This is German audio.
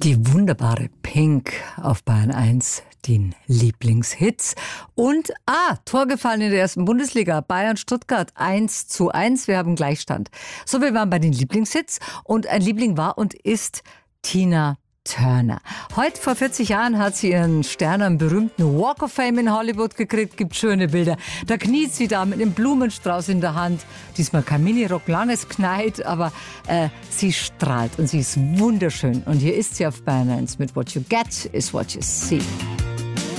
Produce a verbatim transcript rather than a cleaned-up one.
Die wunderbare Pink auf Bayern eins, den Lieblingshits. Und, ah, Tor gefallen in der ersten Bundesliga. Bayern-Stuttgart eins zu eins. Wir haben Gleichstand. So, wir waren bei den Lieblingshits. Und ein Liebling war und ist Tina Turner. Heute vor vierzig Jahren hat sie ihren Stern am berühmten Walk of Fame in Hollywood gekriegt. Gibt schöne Bilder. Da kniet sie da mit einem Blumenstrauß in der Hand. Diesmal kein Minirock, langes Kleid, aber äh, sie strahlt und sie ist wunderschön. Und hier ist sie auf Bayern eins mit What You Get is What You See.